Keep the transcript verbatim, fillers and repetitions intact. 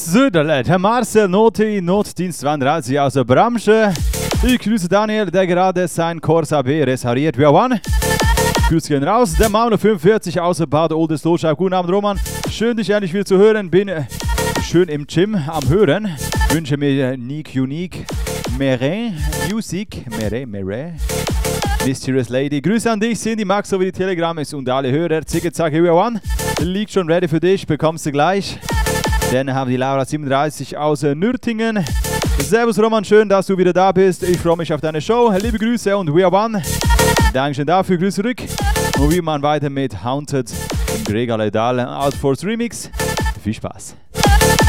Söderlet, Herr Marcel Noti, Notdienst zweiunddreißig aus der Branche. Ich grüße Daniel, der gerade sein Corsa B restauriert. Wir waren. Grüße gehen raus. Der Manuel fünfundvierzig aus der Bad Oldesloe schreibt: Guten Abend, Roman. Schön, dich endlich wieder zu hören. Bin äh, schön im Gym am Hören. Wünsche mir Nick Unique, Meret, Music, Meret, Meret. Mysterious Lady. Grüße an dich, Cindy, Max sowie die Telegramms und alle Hörer. Zicke, zack, here we one. Liegt schon ready für dich, bekommst du gleich. Dann haben die Laura siebenunddreißig aus Nürtingen. Servus Roman, schön, dass du wieder da bist. Ich freue mich auf deine Show. Liebe Grüße und we are one. Dankeschön dafür, Grüße zurück. Und wir machen weiter mit Haunted im Gregor Ledal Outforce Remix. Viel Spaß.